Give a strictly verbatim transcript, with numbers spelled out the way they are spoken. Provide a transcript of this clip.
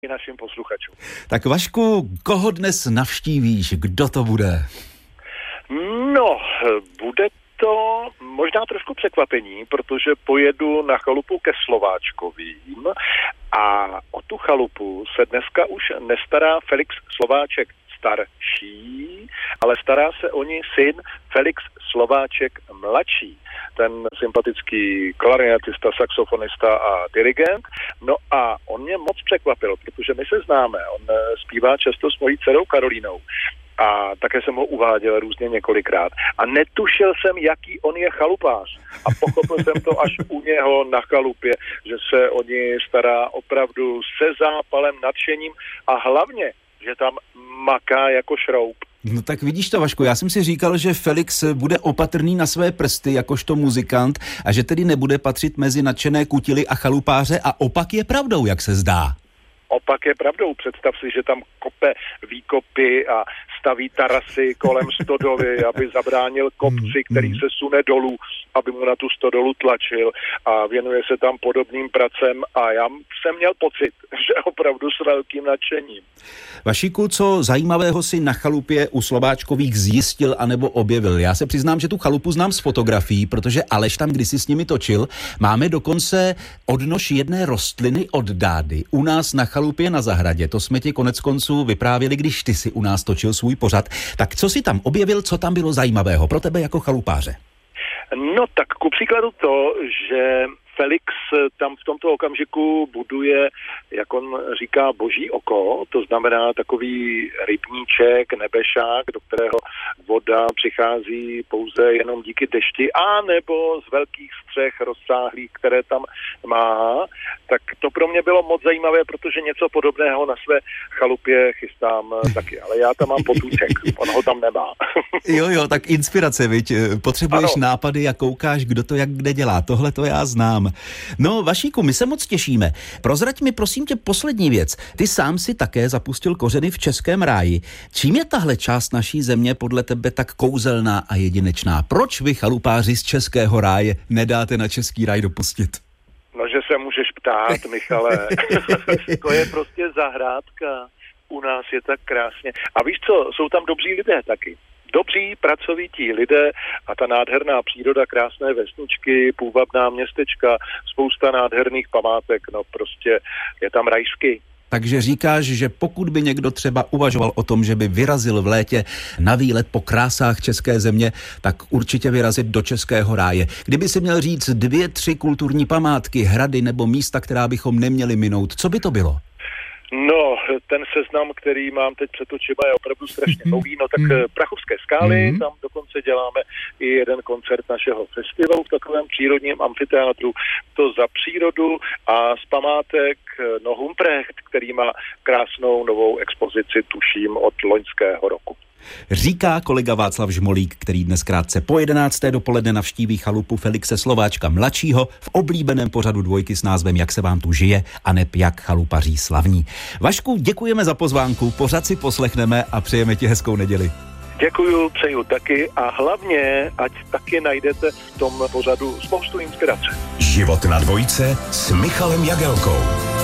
i našim posluchačům. Tak Vašku, koho dnes navštívíš? Kdo to bude? No, bude to možná trošku překvapení, protože pojedu na chalupu ke Slováčkovým a o tu chalupu se dneska už nestará Felix Slováček starší, ale stará se o ní syn Felix Slováček mladší. Ten sympatický klarinetista, saxofonista a dirigent. No a on mě moc překvapil, protože my se známe. On zpívá často s mojí dcerou Karolínou. A také jsem ho uváděl různě několikrát. A netušil jsem, jaký on je chalupář. A pochopil jsem to až u něho na chalupě, že se o ní stará opravdu se zápalem, nadšením a hlavně, že tam maká jako šroub. No tak vidíš to, Vašku, já jsem si říkal, že Felix bude opatrný na své prsty jakožto muzikant a že tedy nebude patřit mezi nadšené kutily a chalupáře a opak je pravdou, jak se zdá. Opak je pravdou. Představ si, že tam kope výkopy a staví tarasy kolem stodoly, aby zabránil kopci, který se sune dolů, aby mu na tu stodolu tlačil a věnuje se tam podobným pracem a já jsem měl pocit, že opravdu s velkým nadšením. Vašíku, co zajímavého si na chalupě u Slováčkových zjistil anebo objevil? Já se přiznám, že tu chalupu znám z fotografií, protože Aleš tam kdysi s nimi točil. Máme dokonce odnož jedné rostliny od dády u nás na chalupě na zahradě. To jsme ti konec konců vyprávěli, když ty si u nás točil svůj pořad. Tak co si tam objevil, co tam bylo zajímavého pro tebe jako chalupáře? No tak ku příkladu to, že Felix tam v tomto okamžiku buduje, jak on říká, boží oko, to znamená takový rybníček, nebešák, do kterého voda přichází pouze jenom díky dešti, a nebo z velkých střech rozsáhlých, které tam má. Tak to pro mě bylo moc zajímavé, protože něco podobného na své chalupě chystám taky, ale já tam mám potůček, on ho tam nemá. Jo, jo, tak inspirace, viď? Potřebuješ ano. nápady a koukáš, kdo to jak kde dělá. Tohle to já znám. No, Vašíku, my se moc těšíme. Prozrať mi prosím tě poslední věc. Ty sám si také zapustil kořeny v českém ráji. Čím je tahle část naší země podle tebe tak kouzelná a jedinečná? Proč vy, chalupáři z českého ráje, nedáte na český ráj dopustit? No, že se můžeš ptát, Michale. To je prostě zahrádka. U nás je tak krásně. A víš co, jsou tam dobří lidé taky. Dobří, pracovití lidé a ta nádherná příroda, krásné vesničky, půvabná městečka, spousta nádherných památek, no prostě je tam rajsky. Takže říkáš, že pokud by někdo třeba uvažoval o tom, že by vyrazil v létě na výlet po krásách české země, tak určitě vyrazit do českého ráje. Kdyby si měl říct dvě, tři kulturní památky, hrady nebo místa, která bychom neměli minout, co by to bylo? No, ten seznam, který mám teď před očima, je opravdu strašně dlouhý. No tak Prachovské skály, tam dokonce děláme i jeden koncert našeho festivalu v takovém přírodním amfiteátru. To za přírodu a z památek no Humprecht, který má krásnou novou expozici, tuším, od loňského roku. Říká kolega Václav Žmolík, který dnes krátce po jedenácté dopoledne navštíví chalupu Felixe Slováčka mladšího v oblíbeném pořadu Dvojky s názvem Jak se vám tu žije a neb jak chalupaří slavní. Vašku, děkujeme za pozvánku, pořad si poslechneme a přejeme ti hezkou neděli. Děkuju, přeju taky a hlavně, ať taky najdete v tom pořadu spoustu inspirace. Život na dvojce s Michalem Jagelkou.